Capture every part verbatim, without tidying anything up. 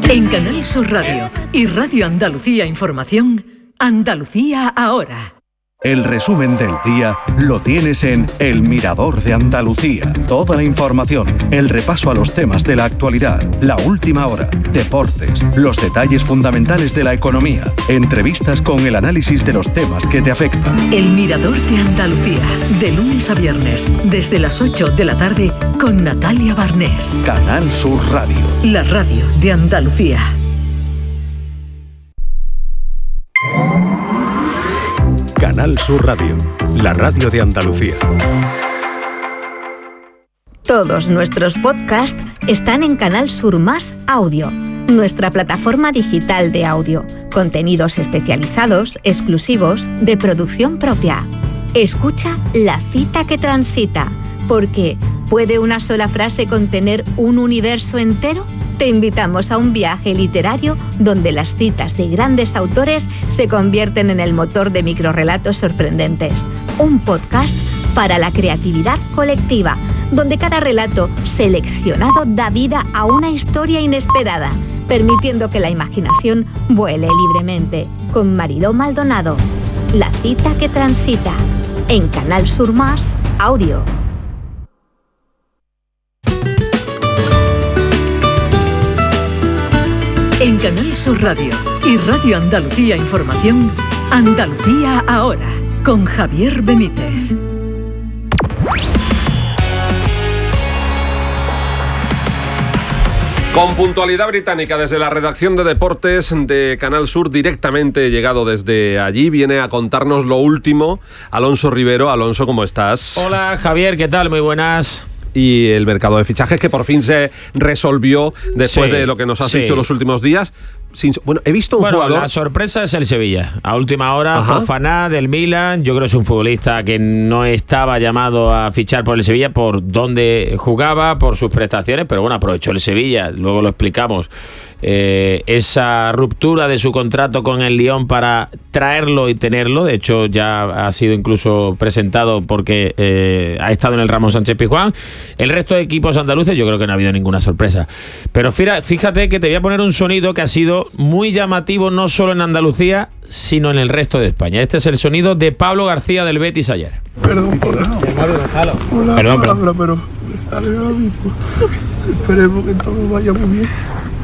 En Canal Sur Radio y Radio Andalucía Información, Andalucía Ahora. El resumen del día lo tienes en El Mirador de Andalucía. Toda la información, el repaso a los temas de la actualidad, la última hora, deportes, los detalles fundamentales de la economía, entrevistas con el análisis de los temas que te afectan. El Mirador de Andalucía, de lunes a viernes, desde las ocho de la tarde, con Natalia Barnés. Canal Sur Radio. La radio de Andalucía. Canal Sur Radio, la radio de Andalucía. Todos nuestros podcasts están en Canal Sur Más Audio, nuestra plataforma digital de audio, contenidos especializados, exclusivos, de producción propia. Escucha La cita que transita, porque ¿puede una sola frase contener un universo entero? Te invitamos a un viaje literario donde las citas de grandes autores se convierten en el motor de microrrelatos sorprendentes. Un podcast para la creatividad colectiva, donde cada relato seleccionado da vida a una historia inesperada, permitiendo que la imaginación vuele libremente. Con Mariló Maldonado. La cita que transita. En Canal Sur Más Audio. En Canal Sur Radio y Radio Andalucía Información, Andalucía Ahora, con Javier Benítez. Con puntualidad británica, desde la redacción de deportes de Canal Sur, directamente llegado desde allí, viene a contarnos lo último Alonso Rivero. Alonso, ¿cómo estás? Hola, Javier, ¿qué tal? Muy buenas. Y el mercado de fichajes que por fin se resolvió después sí, de lo que nos has sí. dicho los últimos días. Sin, bueno, he visto un bueno, jugador... la sorpresa es el Sevilla. A última hora, Fofana del Milan. Yo creo que es un futbolista que no estaba llamado a fichar por el Sevilla por dónde jugaba, por sus prestaciones, pero bueno, aprovechó el Sevilla, luego lo explicamos. Eh, esa ruptura de su contrato con el Lyon para traerlo y tenerlo. De hecho, ya ha sido incluso presentado porque eh, ha estado en el Ramón Sánchez Pizjuán. El resto de equipos andaluces, yo creo que no ha habido ninguna sorpresa. Pero fíjate que te voy a poner un sonido que ha sido muy llamativo, no solo en Andalucía, sino en el resto de España. Este es el sonido de Pablo García del Betis ayer. Perdón por eso. Una Perdón, palabra, pero me sale ahora mismo. Esperemos que todo vaya muy bien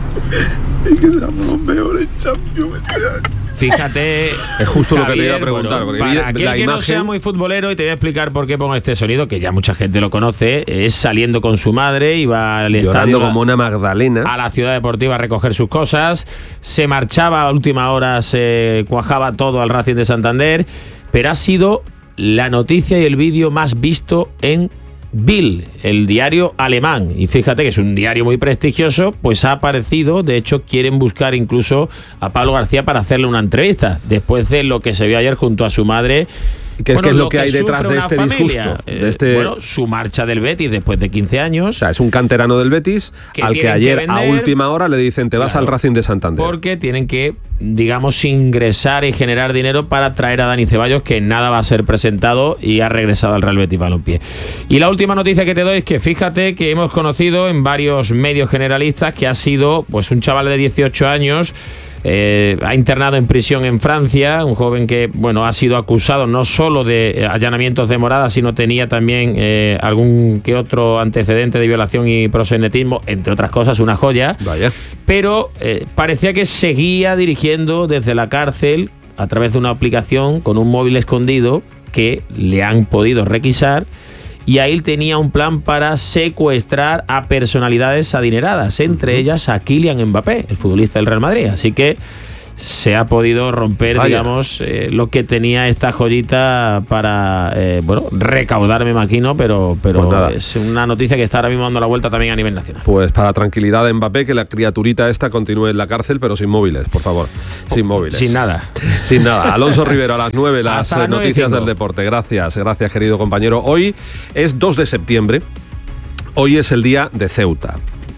y que seamos los mejores Champions este año. Fíjate, es justo Javier, lo que te iba a preguntar. Bueno, para aquel la que imagen... no sea muy futbolero, y te voy a explicar por qué pongo este sonido, que ya mucha gente lo conoce, es saliendo con su madre, iba al llorando estadio como una Magdalena a la ciudad deportiva a recoger sus cosas, se marchaba a última hora, se cuajaba todo al Racing de Santander, pero ha sido la noticia y el vídeo más visto en Bild, el diario alemán, y fíjate que es un diario muy prestigioso, pues ha aparecido. De hecho, quieren buscar incluso a Pablo García para hacerle una entrevista después de lo que se vio ayer junto a su madre. ¿Qué, bueno, ¿qué es lo, lo que, que hay detrás de este familia, disgusto? De este... Bueno, su marcha del Betis después de quince años. O sea, es un canterano del Betis que al que ayer que vender, a última hora le dicen te vas claro, al Racing de Santander. Porque tienen que, digamos, ingresar y generar dinero para traer a Dani Ceballos, que nada va a ser presentado y ha regresado al Real Betis Balompié. Y la última noticia que te doy es que fíjate que hemos conocido en varios medios generalistas que ha sido pues un chaval de dieciocho años. Eh, ha internado en prisión en Francia, un joven que bueno ha sido acusado no solo de allanamientos de morada, sino tenía también eh, algún que otro antecedente de violación y proxenetismo, entre otras cosas, una joya. Vaya. Pero eh, parecía que seguía dirigiendo desde la cárcel a través de una aplicación con un móvil escondido que le han podido requisar. Y ahí tenía un plan para secuestrar a personalidades adineradas, entre ellas a Kylian Mbappé, el futbolista del Real Madrid. Así que se ha podido romper, Vaya. digamos, eh, lo que tenía esta joyita para, eh, bueno, recaudar, me imagino, pero, pero pues es una noticia que está ahora mismo dando la vuelta también a nivel nacional. Pues para la tranquilidad de Mbappé, que la criaturita esta continúe en la cárcel, pero sin móviles, por favor. Sin móviles. Sin nada. Sin nada. Alonso Rivero, a las nueve, las eh, noticias del deporte. Gracias, gracias, querido compañero. Hoy es dos de septiembre. Hoy es el día de Ceuta.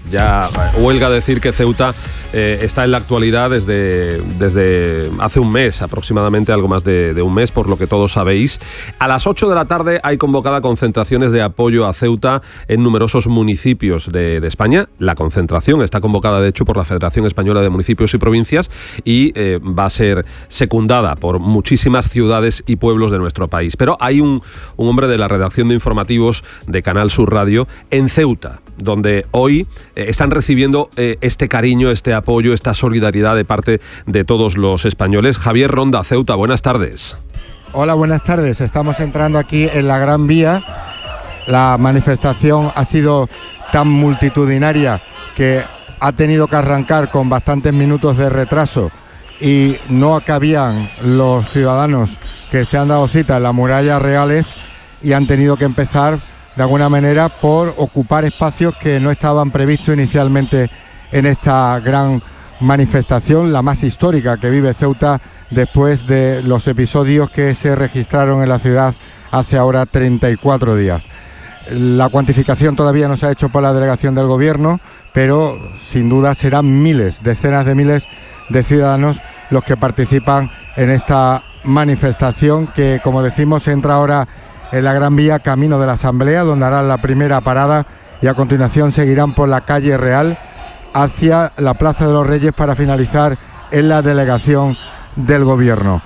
Ya huelga decir que Ceuta eh, está en la actualidad desde, desde hace un mes, aproximadamente algo más de, de un mes, por lo que todos sabéis. A las ocho de la tarde hay convocada concentraciones de apoyo a Ceuta en numerosos municipios de, de España. La concentración está convocada, de hecho, por la Federación Española de Municipios y Provincias y eh, va a ser secundada por muchísimas ciudades y pueblos de nuestro país. Pero hay un, un hombre de la redacción de informativos de Canal Sur Radio en Ceuta, donde hoy eh, están recibiendo eh, este cariño, este apoyo, esta solidaridad de parte de todos los españoles. Javier Ronda, Ceuta, buenas tardes. Hola, buenas tardes. Estamos entrando aquí en la Gran Vía. La manifestación ha sido tan multitudinaria que ha tenido que arrancar con bastantes minutos de retraso y no cabían los ciudadanos que se han dado cita en las murallas reales y han tenido que empezar de alguna manera por ocupar espacios que no estaban previstos inicialmente en esta gran manifestación, la más histórica que vive Ceuta después de los episodios que se registraron en la ciudad hace ahora treinta y cuatro días. La cuantificación todavía no se ha hecho por la delegación del gobierno, pero sin duda serán miles, decenas de miles de ciudadanos los que participan en esta manifestación que, como decimos, entra ahora en la Gran Vía, camino de la Asamblea, donde harán la primera parada y a continuación seguirán por la calle Real hacia la Plaza de los Reyes para finalizar en la delegación del gobierno.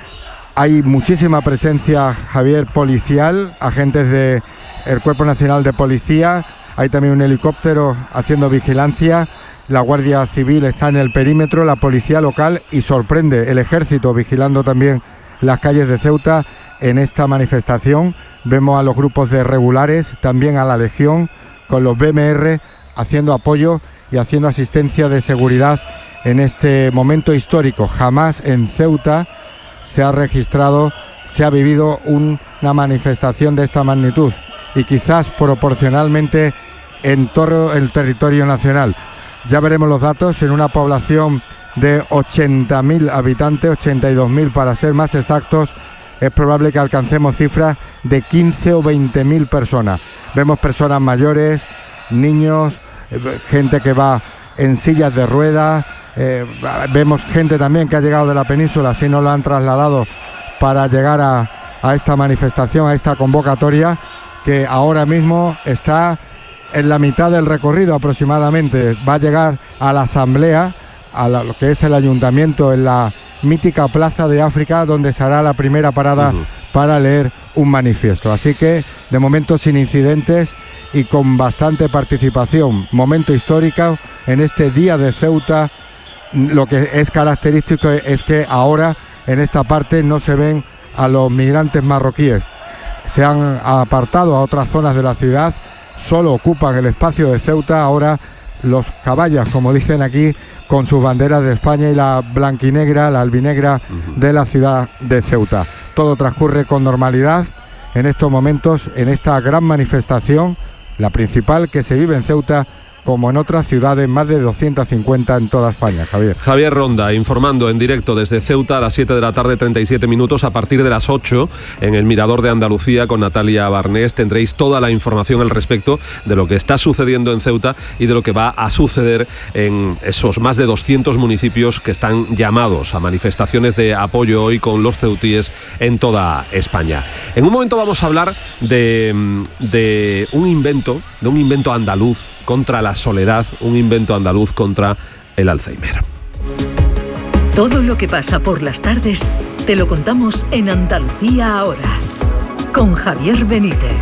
Hay muchísima presencia, Javier, policial, agentes del Cuerpo Nacional de Policía, hay también un helicóptero haciendo vigilancia, la Guardia Civil está en el perímetro, la policía local y sorprende el ejército vigilando también las calles de Ceuta. En esta manifestación vemos a los grupos de regulares, también a la Legión, con los B M R haciendo apoyo y haciendo asistencia de seguridad en este momento histórico. Jamás en Ceuta se ha registrado, se ha vivido un, una manifestación de esta magnitud y quizás proporcionalmente en todo el territorio nacional. Ya veremos los datos en una población de ochenta mil habitantes, ochenta y dos mil para ser más exactos. Es probable que alcancemos cifras de quince o veinte mil personas. Vemos personas mayores, niños, gente que va en sillas de ruedas, eh, vemos gente también que ha llegado de la península, así nos lo han trasladado para llegar a, a esta manifestación, a esta convocatoria, que ahora mismo está en la mitad del recorrido aproximadamente. Va a llegar a la Asamblea, a la, lo que es el ayuntamiento, en la mítica Plaza de África, donde se hará la primera parada uh-huh. para leer un manifiesto. Así que de momento sin incidentes y con bastante participación. Momento histórico en este día de Ceuta. Lo que es característico es que ahora en esta parte no se ven a los migrantes marroquíes. Se han apartado a otras zonas de la ciudad, solo ocupan el espacio de Ceuta ahora los caballas, como dicen aquí, con sus banderas de España y la blanquinegra, la albinegra de la ciudad de Ceuta. Todo transcurre con normalidad en estos momentos, en esta gran manifestación, la principal que se vive en Ceuta, como en otras ciudades, más de doscientas cincuenta en toda España. Javier. Javier Ronda, informando en directo desde Ceuta a las siete de la tarde, treinta y siete minutos. A partir de las ocho, en el Mirador de Andalucía, con Natalia Barnés, tendréis toda la información al respecto de lo que está sucediendo en Ceuta y de lo que va a suceder en esos más de doscientos municipios que están llamados a manifestaciones de apoyo hoy con los ceutíes en toda España. En un momento vamos a hablar de, de un invento, de un invento andaluz contra la soledad, un invento andaluz contra el Alzheimer. Todo lo que pasa por las tardes te lo contamos en Andalucía Ahora, con Javier Benítez.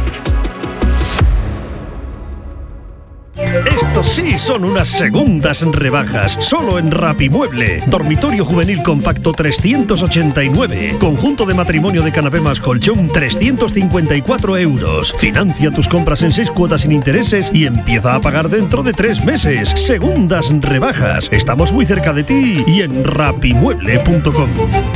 Estos sí son unas segundas rebajas, solo en Rapimueble. Dormitorio juvenil compacto trescientos ochenta y nueve. Conjunto de matrimonio de canapé más colchón trescientos cincuenta y cuatro euros. Financia tus compras en seis cuotas sin intereses y empieza a pagar dentro de tres meses. Segundas rebajas. Estamos muy cerca de ti y en rapimueble punto com.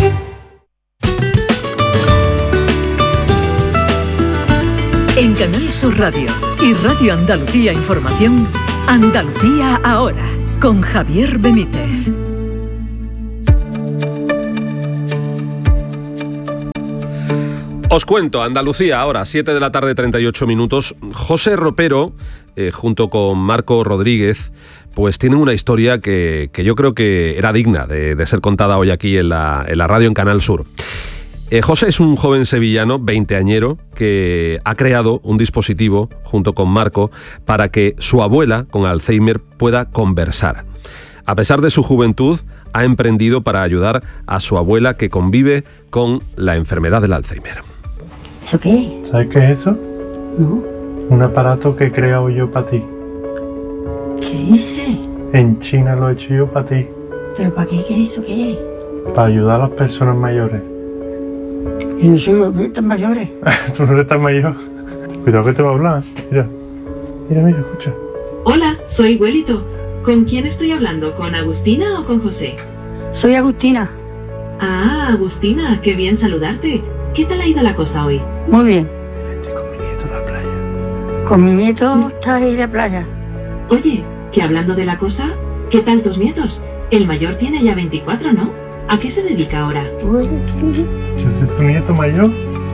En Canal Sur Radio y Radio Andalucía Información, Andalucía Ahora, con Javier Benítez. Os cuento, Andalucía, ahora, siete de la tarde, treinta y ocho minutos. José Ropero, eh, junto con Marco Rodríguez, pues tienen una historia que, que yo creo que era digna de, de ser contada hoy aquí en la, en la radio en Canal Sur. Eh, José es un joven sevillano, veinteañero, que ha creado un dispositivo, junto con Marco, para que su abuela, con Alzheimer, pueda conversar. A pesar de su juventud, ha emprendido para ayudar a su abuela que convive con la enfermedad del Alzheimer. ¿Eso qué? ¿Sabes qué es eso? No. Un aparato que he creado yo para ti. ¿Qué dice? En China lo he hecho yo para ti. ¿Pero para qué? ¿Qué es eso? ¿Qué es? Para ayudar a las personas mayores. Yo no soy tan mayores. Tú no eres tan mayor. Cuidado que te va a hablar. Mira, mira, mira, escucha. Hola, soy Huelito. ¿Con quién estoy hablando? ¿Con Agustina o con José? Soy Agustina. Ah, Agustina, qué bien saludarte. ¿Qué tal ha ido la cosa hoy? Muy bien. Estoy con mi nieto en la playa. Con mi nieto está ahí en la playa. Oye, que hablando de la cosa, ¿qué tal tus nietos? El mayor tiene ya veinticuatro, ¿no? ¿A qué se dedica ahora? Yo soy tu nieto mayor.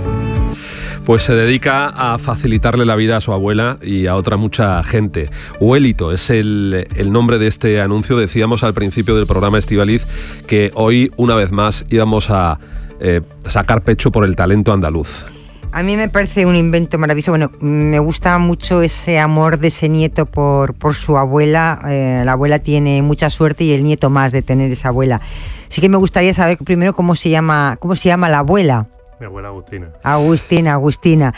Pues se dedica a facilitarle la vida a su abuela y a otra mucha gente. Huelito es el, el nombre de este anuncio. Decíamos al principio del programa, Estíbaliz, que hoy, una vez más, íbamos a eh, sacar pecho por el talento andaluz. A mí me parece un invento maravilloso. Bueno, me gusta mucho ese amor de ese nieto por, por su abuela. Eh, la abuela tiene mucha suerte y el nieto más de tener esa abuela. Sí que me gustaría saber primero cómo se llama, cómo se llama la abuela. Mi abuela Agustina. Agustina, Agustina.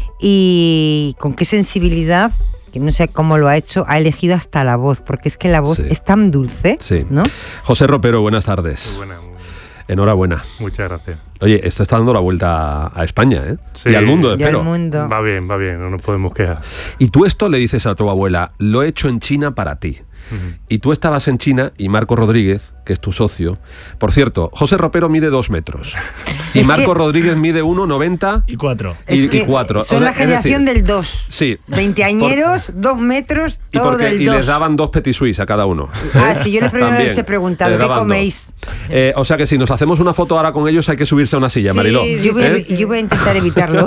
Y con qué sensibilidad, que no sé cómo lo ha hecho, ha elegido hasta la voz, porque es que la voz sí. es tan dulce, sí. ¿no? José Ropero, buenas tardes. Muy buena, muy buena. Enhorabuena. Muchas gracias. Oye, esto está dando la vuelta a España, ¿eh? Sí, y al mundo, espero. Y al mundo. Va bien, va bien, no nos podemos quejar. Y tú esto le dices a tu abuela, lo he hecho en China para ti. Uh-huh. Y tú estabas en China y Marco Rodríguez, que es tu socio. Por cierto, José Ropero mide dos metros. Y es Marco que... Rodríguez mide uno noventa y cuatro. Y, es y cuatro. Son o sea, la generación decir, del dos. Sí. Veinteañeros, por... dos metros, y todo porque, del Y dos. les daban dos petit suisse a cada uno. Ah, sí, yo les primero he preguntado, ¿qué coméis? Eh, o sea que si nos hacemos una foto ahora con ellos hay que subirse a una silla, sí, Mariló. Yo voy, ¿Eh? a, yo voy a intentar evitarlo.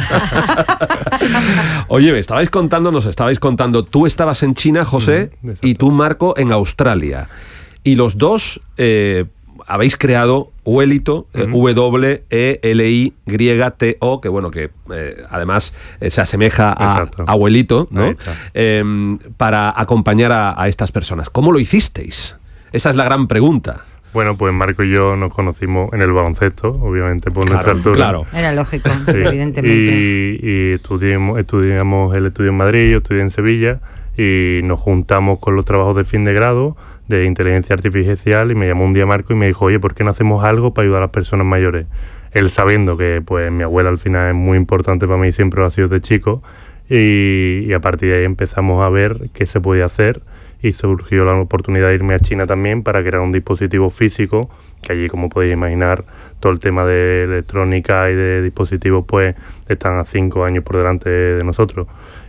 Oye, me estabais contando, nos estabais contando, tú estabas en China, José, mm, y tú, Marco, en Australia. Y los dos eh, habéis creado Huelito, uh-huh. eh, W E L I Y T O, que bueno, que eh, además eh, se asemeja a abuelito, ¿no? Eh, para acompañar a, a estas personas. ¿Cómo lo hicisteis? Esa es la gran pregunta. Bueno, pues Marco y yo nos conocimos en el baloncesto, obviamente por claro, nuestra altura. Claro. Era lógico, sí. Evidentemente. Y, y estudiamos, estudiamos el estudio en Madrid, yo estudié en Sevilla, y nos juntamos con los trabajos de fin de grado de inteligencia artificial, y me llamó un día Marco y me dijo, oye, ¿por qué no hacemos algo para ayudar a las personas mayores? Él sabiendo que pues mi abuela al final es muy importante para mí, siempre lo ha sido de chico, y, y a partir de ahí empezamos a ver qué se podía hacer, y surgió la oportunidad de irme a China también para crear un dispositivo físico, que allí, como podéis imaginar, todo el tema de electrónica y de dispositivos pues están a cinco años por delante de nosotros.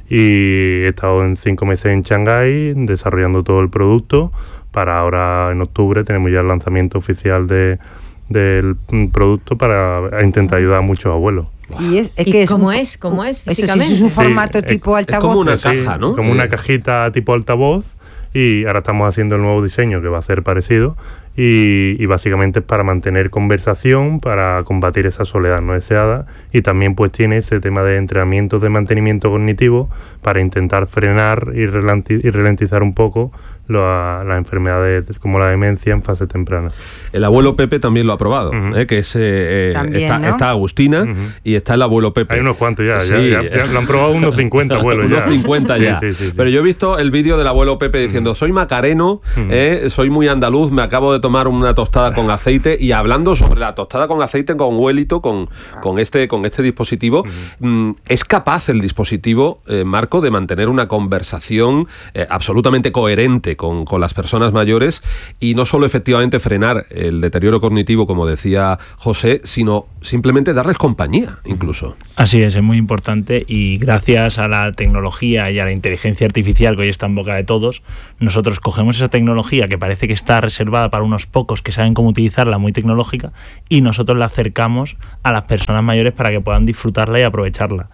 Y he estado en cinco meses en Shanghái desarrollando todo el producto. Para ahora, en octubre, tenemos ya el lanzamiento oficial de, del producto para intentar ayudar a muchos abuelos. ¿Y, es, es ¿Y que es cómo un, es? ¿Cómo es eso físicamente? Sí, es un formato sí, tipo es, altavoz. Es como una sí, caja, ¿no? Como eh. una cajita tipo altavoz, y ahora estamos haciendo el nuevo diseño que va a ser parecido. Y, y básicamente es para mantener conversación, para combatir esa soledad no deseada, y también pues tiene ese tema de entrenamientos de mantenimiento cognitivo para intentar frenar y, ralenti- y ralentizar un poco la, las enfermedades como la demencia en fase temprana. El abuelo Pepe también lo ha probado, uh-huh. eh, que es, eh, también, está, ¿no? está Agustina uh-huh. y está el abuelo Pepe. Hay unos cuantos ya, sí. ya, ya, ya lo han probado unos cincuenta abuelos ya. Unos cincuenta ya. Sí, sí, sí, sí. Pero yo he visto el vídeo del abuelo Pepe diciendo, uh-huh. soy macareno, uh-huh. eh, soy muy andaluz, me acabo de tomar una tostada con aceite, y hablando sobre la tostada con aceite con Huelito, con, con, este, con este dispositivo, uh-huh. mmm, ¿es capaz el dispositivo, eh, Marco, de mantener una conversación eh, absolutamente coherente eh, con, con las personas mayores, y no solo efectivamente frenar el deterioro cognitivo, como decía José, sino simplemente darles compañía, incluso. Así es, es muy importante, y gracias a la tecnología y a la inteligencia artificial que hoy está en boca de todos, nosotros cogemos esa tecnología que parece que está reservada para unos pocos que saben cómo utilizarla, muy tecnológica, y nosotros la acercamos a las personas mayores para que puedan disfrutarla y aprovecharla.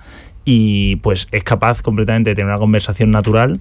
Y pues es capaz completamente de tener una conversación natural,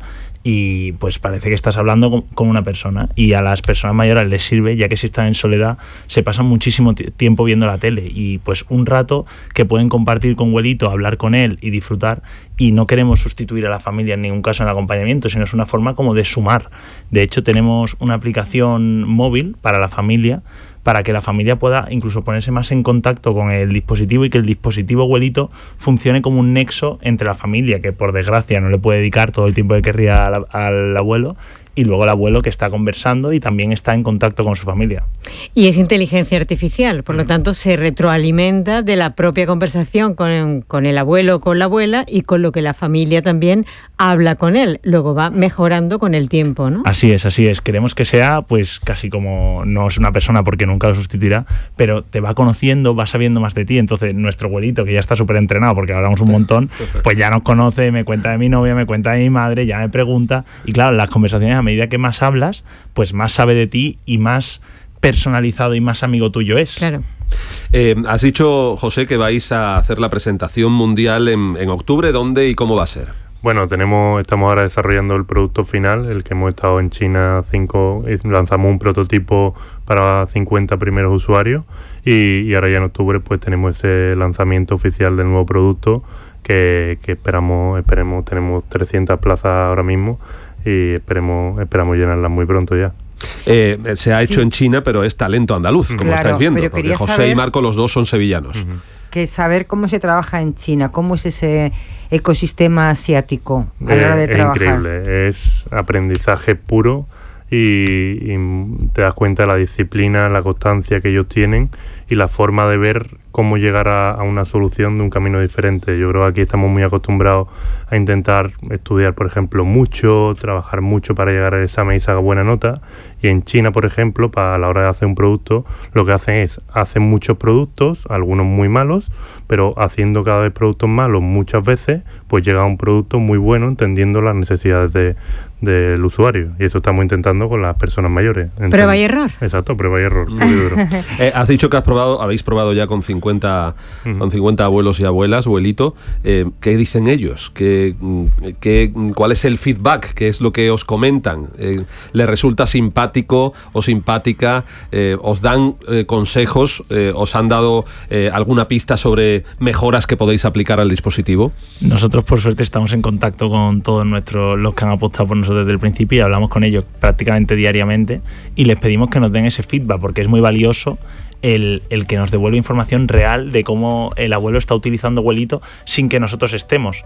y pues parece que estás hablando con, con una persona, y a las personas mayores les sirve, ya que si están en soledad se pasan muchísimo t- tiempo viendo la tele, y pues un rato que pueden compartir con Güelito, hablar con él y disfrutar. Y no queremos sustituir a la familia en ningún caso en el acompañamiento, sino es una forma como de sumar. De hecho, tenemos una aplicación móvil para la familia, para que la familia pueda incluso ponerse más en contacto con el dispositivo, y que el dispositivo Güelito funcione como un nexo entre la familia, que por desgracia no le puede dedicar todo el tiempo que querría al, al abuelo, y luego el abuelo, que está conversando y también está en contacto con su familia. Y es inteligencia artificial, por lo tanto se retroalimenta de la propia conversación con, con el abuelo o con la abuela, y con lo que la familia también habla con él. Luego va mejorando con el tiempo, ¿no? Así es, así es. Queremos que sea pues casi como, no es una persona porque nunca lo sustituirá, pero te va conociendo, va sabiendo más de ti. Entonces nuestro abuelito, que ya está súper entrenado porque hablamos un montón, pues ya nos conoce, me cuenta de mi novia, me cuenta de mi madre, ya me pregunta. Y claro, las conversaciones, a medida que más hablas, pues más sabe de ti y más personalizado y más amigo tuyo es. Claro. Eh, has dicho, José, que vais a hacer la presentación mundial en, en octubre. ¿Dónde y cómo va a ser? Bueno, tenemos, estamos ahora desarrollando el producto final, el que hemos estado en China cinco, lanzamos un prototipo para cincuenta primeros usuarios, y, y ahora ya en octubre pues tenemos ese lanzamiento oficial del nuevo producto que, que esperamos, esperemos, tenemos trescientas plazas ahora mismo, y esperemos, esperamos llenarlas muy pronto ya. Eh, se ha hecho Sí. en China, pero es talento andaluz, como Claro, estáis viendo, pero porque quería José saber- y Marco, los dos son sevillanos. Uh-huh. Que saber cómo se trabaja en China, cómo es ese ecosistema asiático a la hora de Eh, es trabajar. increíble, es aprendizaje puro, y, y te das cuenta de la disciplina, la constancia que ellos tienen y la forma de ver cómo llegar a, a una solución de un camino diferente. Yo creo que aquí estamos muy acostumbrados a intentar estudiar, por ejemplo, mucho, trabajar mucho para llegar al examen y sacar buena nota, y en China, por ejemplo, para la hora de hacer un producto, lo que hacen es, hacen muchos productos, algunos muy malos, pero haciendo cada vez productos malos muchas veces, pues llega a un producto muy bueno, entendiendo las necesidades de, del usuario, y eso estamos intentando con las personas mayores. Entonces, Prueba y error. Exacto, prueba y error, puro y duro. Eh, has dicho que has probado, habéis probado ya con cincuenta, Uh-huh. con cincuenta abuelos y abuelas, abuelito. Eh, ¿Qué dicen ellos? ¿Qué, qué, ¿Cuál es el feedback? ¿Qué es lo que os comentan? Eh, ¿Les resulta simpático o simpática? Eh, ¿Os dan eh, consejos? Eh, ¿Os han dado eh, alguna pista sobre mejoras que podéis aplicar al dispositivo? Nosotros, por suerte, estamos en contacto con todos nuestros, los que han apostado por nosotros desde el principio, y hablamos con ellos prácticamente diariamente, y les pedimos que nos den ese feedback, porque es muy valioso el, el que nos devuelva información real de cómo el abuelo está utilizando Güelito sin que nosotros estemos.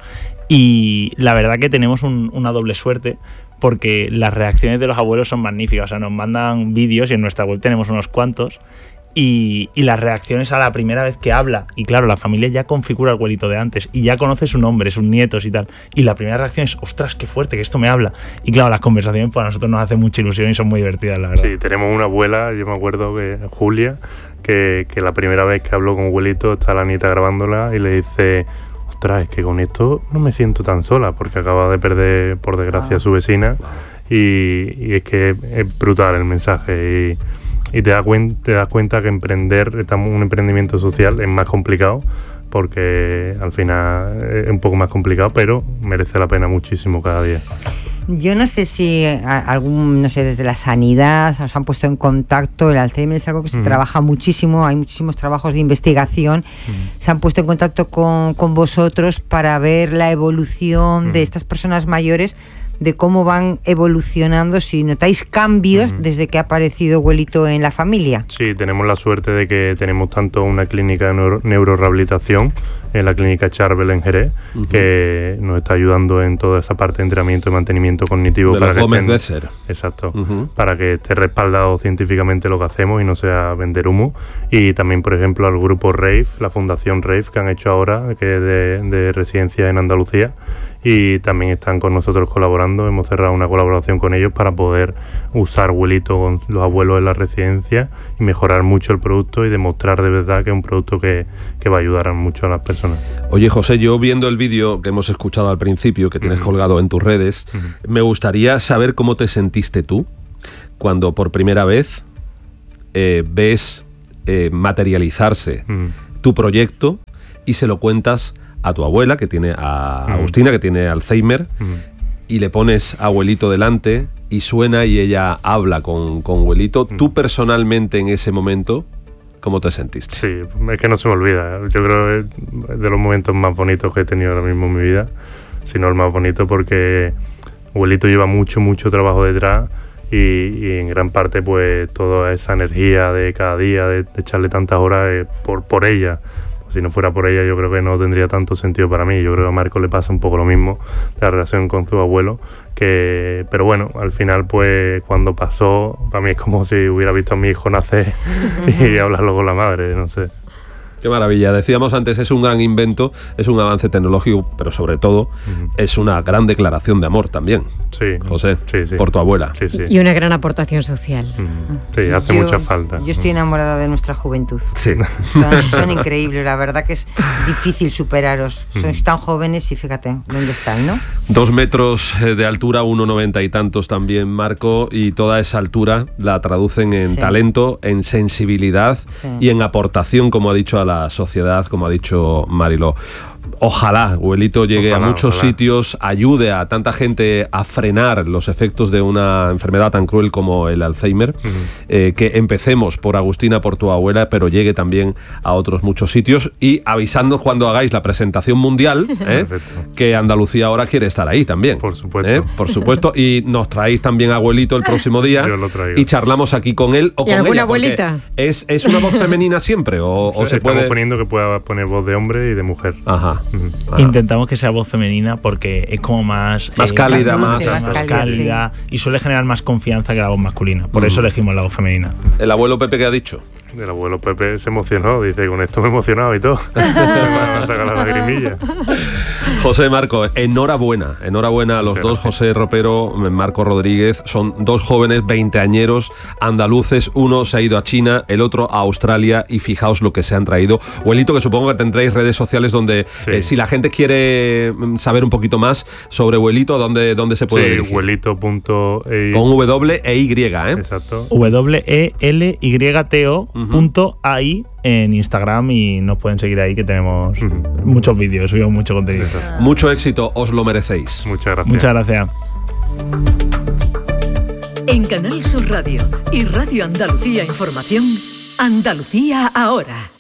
Y la verdad que tenemos un, una doble suerte, porque las reacciones de los abuelos son magníficas. O sea, nos mandan vídeos, y en nuestra web tenemos unos cuantos, y, y las reacciones a la primera vez que habla, y claro, la familia ya configura el Güelito de antes y ya conoce su nombre, sus nietos y tal, y la primera reacción es, ostras, qué fuerte, que esto me habla. Y claro, las conversaciones pues a nosotros nos hacen mucha ilusión y son muy divertidas, la verdad. Sí, tenemos una abuela, yo me acuerdo que Julia, que, que la primera vez que habló con Güelito, está la nieta grabándola y le dice, ostras, es que con esto no me siento tan sola, porque acaba de perder, por desgracia, a su vecina, y, y es que es brutal el mensaje, y, y te, da cuen, te das cuenta que emprender, estamos un emprendimiento social es más complicado, porque al final es un poco más complicado, pero merece la pena muchísimo cada día. Yo no sé si a- algún, no sé, desde la sanidad os han puesto en contacto. El Alzheimer es algo que se Mm. trabaja muchísimo, hay muchísimos trabajos de investigación. Mm. Se han puesto en contacto con, con vosotros para ver la evolución Mm. de estas personas mayores, de cómo van evolucionando, si notáis cambios Mm. desde que ha aparecido Güelito en la familia. Sí, tenemos la suerte de que tenemos tanto una clínica de neuro, neurorehabilitación, en la clínica Charbel en Jerez, Uh-huh. que nos está ayudando en toda esa parte de entrenamiento y mantenimiento cognitivo. De para los que Gómez estén- Besser. Exacto, Uh-huh. para que esté respaldado científicamente lo que hacemos y no sea vender humo. Y también, por ejemplo, al grupo R A F E, la Fundación R A F E, que han hecho ahora, que es de, de residencia en Andalucía, y también están con nosotros colaborando. Hemos cerrado una colaboración con ellos para poder usar Abuelito con los abuelos en la residencia y mejorar mucho el producto y demostrar de verdad que es un producto que, que va a ayudar mucho a las personas. Oye, José, yo viendo el vídeo que hemos escuchado al principio, que tienes uh-huh. colgado en tus redes, uh-huh. me gustaría saber cómo te sentiste tú cuando por primera vez eh, ves eh, materializarse uh-huh. tu proyecto y se lo cuentas a tu abuela, que tiene a uh-huh. Agustina, que tiene Alzheimer, uh-huh. y le pones a Abuelito delante y suena y ella habla con, con Abuelito. Uh-huh. Tú personalmente en ese momento, ¿cómo te sentiste? Sí, es que no se me olvida. Yo creo que es de los momentos más bonitos que he tenido ahora mismo en mi vida, si no el más bonito, porque Abuelito lleva mucho, mucho trabajo detrás y, y en gran parte pues toda esa energía de cada día, de, de echarle tantas horas eh, por, por ella. Si no fuera por ella, yo creo que no tendría tanto sentido para mí. Yo creo que a Marco le pasa un poco lo mismo, la relación con su abuelo, que pero bueno, al final pues cuando pasó, para mí es como si hubiera visto a mi hijo nacer y hablarlo con la madre, no sé. Qué maravilla. Decíamos antes, es un gran invento, es un avance tecnológico, pero sobre todo uh-huh. es una gran declaración de amor también. Sí, José, sí, sí. por tu abuela. Sí, sí. Y una gran aportación social. Uh-huh. Sí, hace yo, mucha falta. Yo estoy enamorada de nuestra juventud. Sí. Son, son increíbles, la verdad que es difícil superaros. Son uh-huh. tan jóvenes y fíjate dónde están, ¿no? Dos metros de altura, uno noventa y tantos también, Marco, y toda esa altura la traducen en sí. talento, en sensibilidad sí. y en aportación, como ha dicho a la sociedad, como ha dicho Mariló. Ojalá Abuelito llegue ojalá, a muchos ojalá. sitios, ayude a tanta gente a frenar los efectos de una enfermedad tan cruel como el Alzheimer, uh-huh. eh, que empecemos por Agustina, por tu abuela, pero llegue también a otros muchos sitios, y avisando cuando hagáis la presentación mundial, ¿eh? que Andalucía ahora quiere estar ahí también. Por supuesto. ¿eh? Por supuesto, y nos traéis también a Abuelito el próximo día. Yo lo traigo. Y charlamos aquí con él o ¿Y con alguna ella. abuelita? ¿Es, ¿Es una voz femenina siempre o, o o se estamos puede...? poniendo que pueda poner voz de hombre y de mujer. Ajá. Uh-huh. Intentamos que sea voz femenina porque es como más... Más eh, cálida, más, más, más, más cálida, cálida sí. y suele generar más confianza que la voz masculina. Por mm. eso elegimos la voz femenina. ¿El abuelo Pepe qué ha dicho? El abuelo Pepe se emocionó, dice, con esto me he emocionado y todo. Me van a sacar la lagrimilla. José, Marco, enhorabuena. Enhorabuena a los Muchas dos, gracias. José Ropero, Marco Rodríguez. Son dos jóvenes veinteañeros andaluces. Uno se ha ido a China, el otro a Australia, y fijaos lo que se han traído. Abuelito, que supongo que tendréis redes sociales donde sí. eh, si la gente quiere saber un poquito más sobre Abuelito, ¿dónde, dónde se puede sí, dirigir? Abuelito punto i. Con W e Y, ¿eh? Exacto. W E L Y T O punto a i en Instagram, y nos pueden seguir ahí, que tenemos uh-huh. muchos vídeos, subimos mucho contenido. Ah. Mucho éxito, os lo merecéis. Muchas gracias. Muchas gracias. En Canal Sur Radio y Radio Andalucía Información, Andalucía ahora.